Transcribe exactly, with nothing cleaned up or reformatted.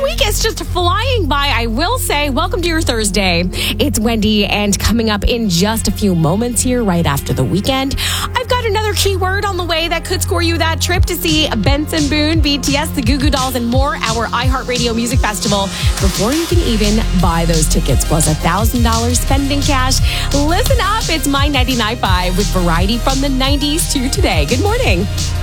week is just flying by, I will say. Welcome to your Thursday. It's Wendy, and coming up in just a few moments here, right after the weekend, I've got another keyword on the way that could score you that trip to see Benson Boone, B T S, the Goo Goo Dolls, and more, our iHeartRadio Music Festival, before you can even buy those tickets, plus one thousand dollars spending cash. Listen up, it's My ninety-nine point five with variety from the nineties to today. Good morning.